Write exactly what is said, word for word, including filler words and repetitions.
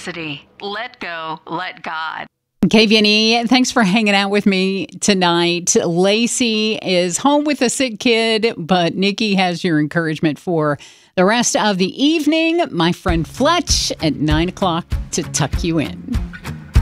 University. Let go, let God. K V N E, thanks for hanging out with me tonight. Lacey is home with a sick kid, but Nikki has your encouragement for the rest of the evening. My friend Fletch at nine o'clock to tuck you in.